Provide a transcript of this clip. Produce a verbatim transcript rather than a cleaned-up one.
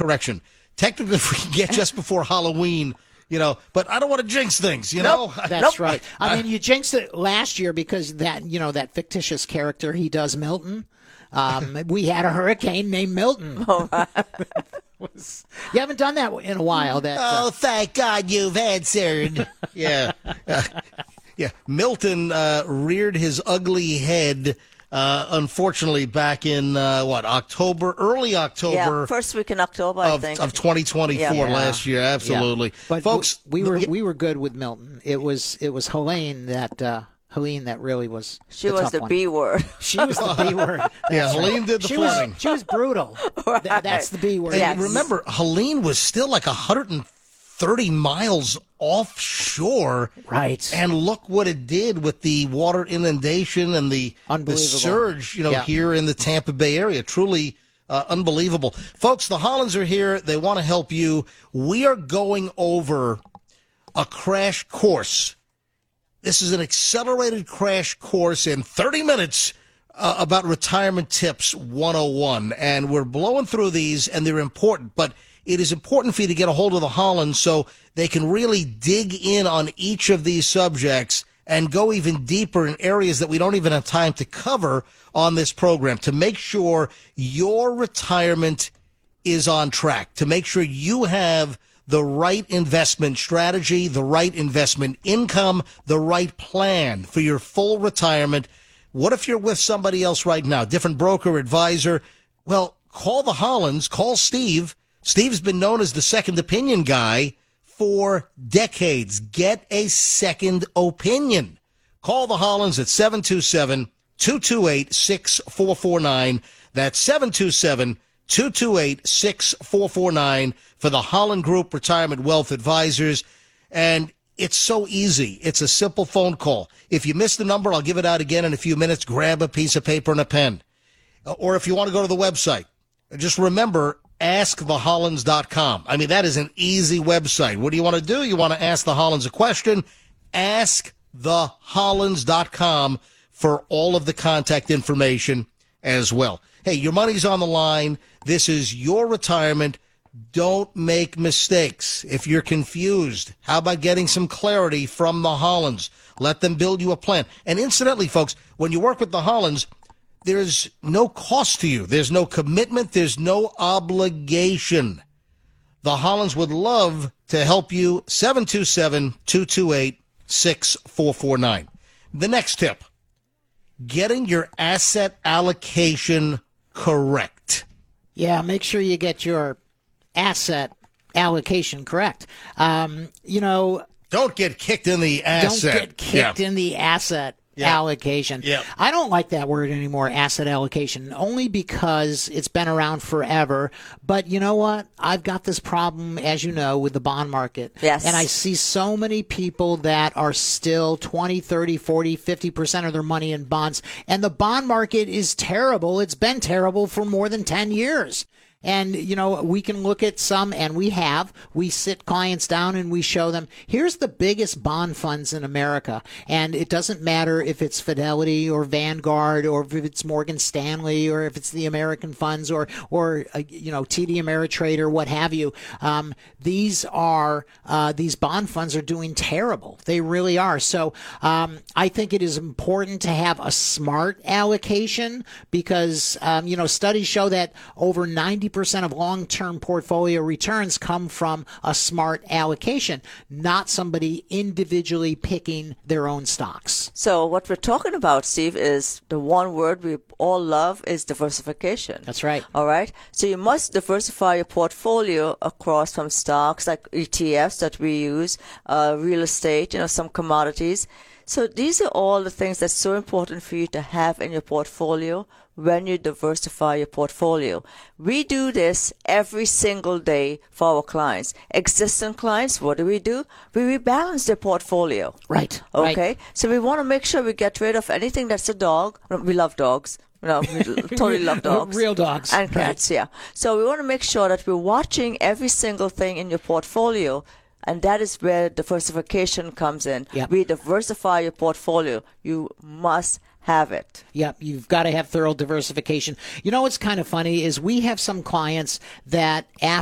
correction. Technically, if we can get just before Halloween, you know, but I don't want to jinx things, you nope, know? That's nope. right. I mean, you jinxed it last year because that, you know, that fictitious character he does, Milton. Um, we had a hurricane named Milton. Oh, was, you haven't done that in a while. That, oh, uh, thank God you've answered. yeah. Uh, yeah. Milton uh, reared his ugly head, uh, unfortunately, back in, uh, what, October, early October. Yeah, first week in October, of, I think. Of twenty twenty-four yeah. last year, absolutely. Yeah. But folks, we, we were we were good with Milton. It was it was Helene that uh, Helene that really was. She the was tough the one. B word. She was the B word. yeah, That's Helene right. did the she farming. Was, she was brutal. Right. Th- that's the B word. And Yes. remember, Helene was still like one hundred thirty miles offshore. Right. And look what it did with the water inundation and the, the surge, you know, yeah. here in the Tampa Bay area. Truly uh, unbelievable. Folks, the Hollands are here. They want to help you. We are going over a crash course. This is an accelerated crash course in thirty minutes uh, about Retirement Tips one oh one. And we're blowing through these, and they're important. But it is important for you to get a hold of the Hollands so they can really dig in on each of these subjects and go even deeper in areas that we don't even have time to cover on this program to make sure your retirement is on track, to make sure you have the right investment strategy, the right investment income, the right plan for your full retirement. What if you're with somebody else right now, different broker, advisor? Well, call the Hollands, call Steve. Steve's been known as the second opinion guy for decades. Get a second opinion. Call the Hollands at seven two seven, two two eight, six four four nine. That's seven two seven, two two eight, six four four nine for the Holland Group Retirement Wealth Advisors. And it's so easy. It's a simple phone call. If you missed the number, I'll give it out again in a few minutes. Grab a piece of paper and a pen. Or if you want to go to the website, just remember, ask the hollands dot com. I mean, that is an easy website. What do you want to do? You want to ask the Hollands a question? ask the hollands dot com for all of the contact information as well. Hey, your money's on the line. This is your retirement. Don't make mistakes. If you're confused, how about getting some clarity from the Hollands? Let them build you a plan. And incidentally, folks, when you work with the Hollands, there's no cost to you. There's no commitment. There's no obligation. The Hollands would love to help you. seven two seven, two two eight, six four four nine. The next tip, getting your asset allocation correct. Yeah, make sure you get your asset allocation correct. Um, you know, don't get kicked in the asset. Don't get kicked yeah. in the asset yeah. allocation. Yeah. I don't like that word anymore, asset allocation, only because it's been around forever. But you know what? I've got this problem, as you know, with the bond market. Yes. And I see so many people that are still twenty, thirty, forty, fifty percent of their money in bonds. And the bond market is terrible. It's been terrible for more than ten years. And, you know, we can look at some, and we have, we sit clients down and we show them, here's the biggest bond funds in America. And it doesn't matter if it's Fidelity or Vanguard or if it's Morgan Stanley or if it's the American funds or, or uh, you know, T D Ameritrade or what have you. Um, these are, uh, these bond funds are doing terrible. They really are. So um, I think it is important to have a smart allocation because, um, you know, studies show that over ninety percent of long-term portfolio returns come from a smart allocation, not somebody individually picking their own stocks. So what we're talking about, Steve, is the one word we all love is diversification. That's right. All right. So you must diversify your portfolio across from stocks like E T Fs that we use, uh, real estate, you know, some commodities. So these are all the things that's so important for you to have in your portfolio when you diversify your portfolio. We do this every single day for our clients. Existing clients, what do we do? We rebalance their portfolio. Right. Okay. Right. So we want to make sure we get rid of anything that's a dog. We love dogs. No, we totally love dogs. Real dogs. And cats, right. Yeah. So we want to make sure that we're watching every single thing in your portfolio. And that is where diversification comes in. Yep. We diversify your portfolio. You must have it. Yep, you've got to have thorough diversification. You know what's kind of funny is we have some clients that after